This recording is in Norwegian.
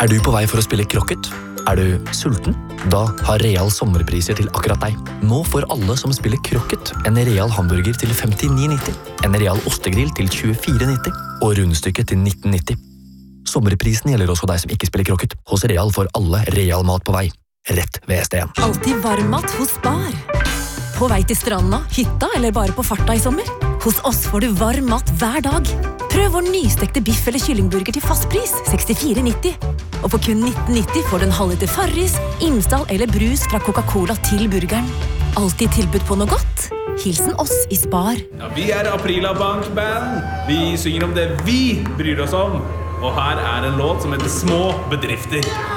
Er du på vei for å spille krokket? Er du sulten? Da har Real sommerpriser til akkurat deg. Nå får alle som spiller krokket en Real hamburger til 59,90, en Real ostegrill til 24,90 og rundstykket til 19,90. Sommerprisen gjelder også deg som ikke spiller krokket. Hos Real får alle Real mat på vei. Rett ved STN. Alltid varmmat hos Spar. På vei til stranda, hytta eller bare på farta i sommer? Hos oss får du varm mat hver dag. Prøv vår nystekte biff eller kyllingburger til fast pris, 64,90. Og for kun 19,90 får du en halvliter Farris, innstall eller brus fra Coca-Cola til burgeren. Alltid tilbud på noe godt. Hilsen oss i Spar. Ja, vi Aprila Bank Band. Vi synger om det vi bryr oss om. Og her en låt som heter Små bedrifter.